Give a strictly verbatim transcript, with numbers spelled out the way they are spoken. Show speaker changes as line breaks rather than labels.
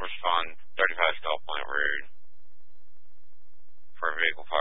respond thirty-five Skull Point Road for vehicle five